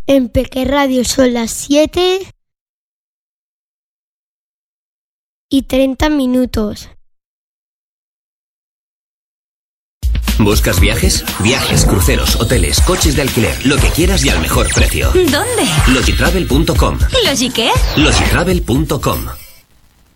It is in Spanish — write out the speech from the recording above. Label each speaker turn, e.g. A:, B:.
A: En Peque Radio son las 7:30.
B: ¿Buscas viajes? Viajes, cruceros, hoteles, coches de alquiler, lo que quieras y al mejor precio.
C: ¿Dónde?
B: Logitravel.com.
C: ¿Logi qué?
B: Logitravel.com.